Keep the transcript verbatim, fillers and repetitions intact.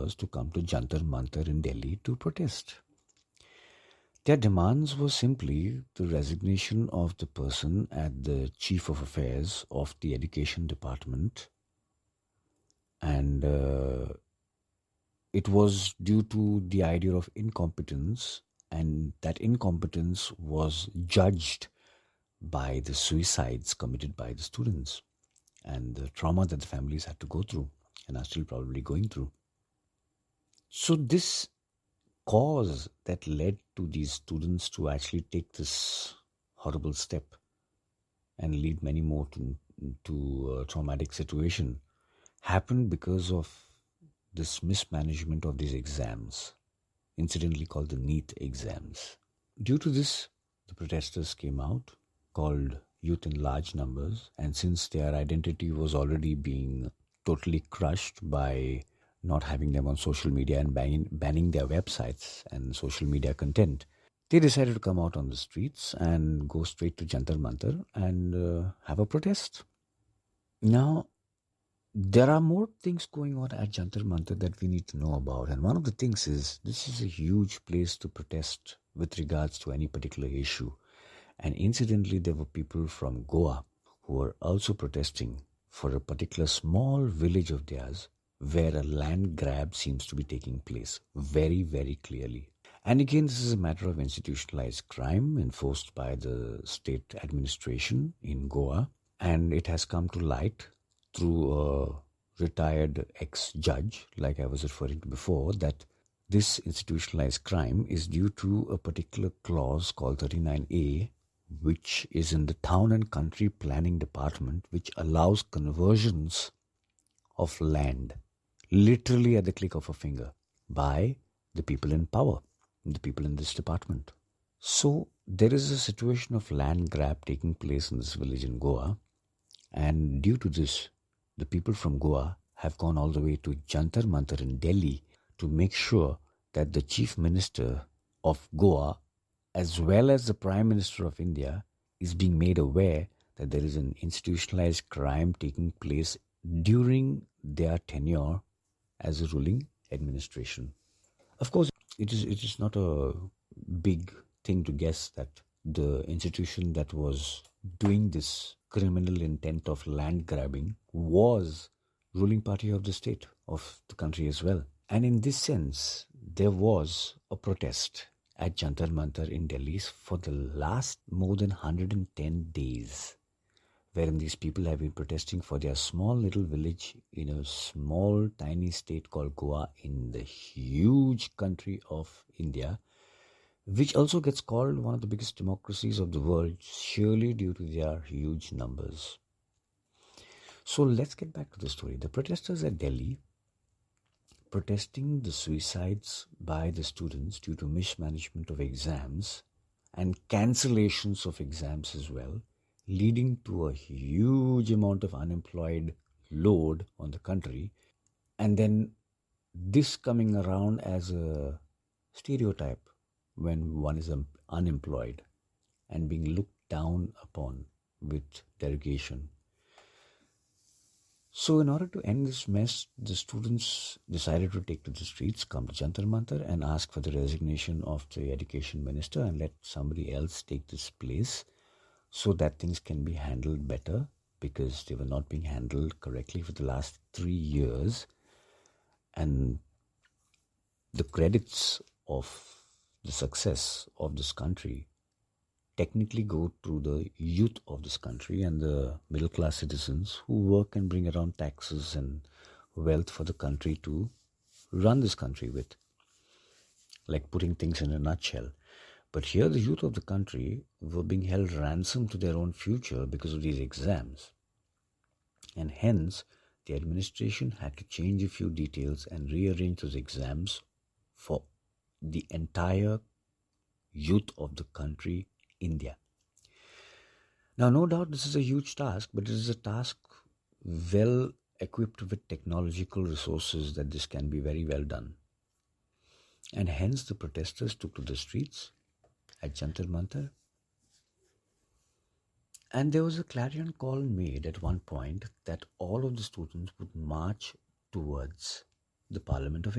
numbers to come to Jantar Mantar in Delhi to protest. Their demands were simply the resignation of the person at the Chief of Affairs of the Education Department, and uh, it was due to the idea of incompetence, and that incompetence was judged by the suicides committed by the students and the trauma that the families had to go through and are still probably going through. So this cause that led to these students to actually take this horrible step and lead many more to, to a traumatic situation happened because of this mismanagement of these exams, incidentally called the NEET exams. Due to this, the protesters came out, called youth in large numbers, and since their identity was already being totally crushed by not having them on social media and banning, banning their websites and social media content, they decided to come out on the streets and go straight to Jantar Mantar and uh, have a protest. Now, there are more things going on at Jantar Mantar that we need to know about, and one of the things is this is a huge place to protest with regards to any particular issue. And incidentally, there were people from Goa who were also protesting for a particular small village of theirs where a land grab seems to be taking place very, very clearly. And again, this is a matter of institutionalized crime enforced by the state administration in Goa, and it has come to light through a retired ex-judge, like I was referring to before, that this institutionalized crime is due to a particular clause called thirty-nine A, which is in the Town and Country Planning Department, which allows conversions of land literally at the click of a finger by the people in power, the people in this department. So there is a situation of land grab taking place in this village in Goa, and due to this, the people from Goa have gone all the way to Jantar Mantar in Delhi to make sure that the Chief Minister of Goa, as well as the Prime Minister of India, is being made aware that there is an institutionalized crime taking place during their tenure as a ruling administration. Of course, it is it is not a big thing to guess that the institution that was doing this criminal intent of land grabbing was ruling party of the state, of the country as well. And in this sense, there was a protest at Jantar Mantar in Delhi for the last more than one hundred ten days, wherein these people have been protesting for their small little village in a small tiny state called Goa in the huge country of India, which also gets called one of the biggest democracies of the world, surely due to their huge numbers. So let's get back to the story. The protesters at Delhi, protesting the suicides by the students due to mismanagement of exams and cancellations of exams as well, leading to a huge amount of unemployed load on the country, and then this coming around as a stereotype when one is um, unemployed and being looked down upon with derogation. So in order to end this mess, the students decided to take to the streets, come to Jantar Mantar and ask for the resignation of the education minister and let somebody else take this place so that things can be handled better, because they were not being handled correctly for the last three years. And the credits of the success of this country technically go to the youth of this country and the middle class citizens who work and bring around taxes and wealth for the country to run this country with, like putting things in a nutshell. But here the youth of the country were being held ransom to their own future because of these exams. And hence, the administration had to change a few details and rearrange those exams for the entire youth of the country, India. Now, no doubt this is a huge task, but it is a task well equipped with technological resources that this can be very well done. And hence the protesters took to the streets at Jantar Mantar. And there was a clarion call made at one point that all of the students would march towards the Parliament of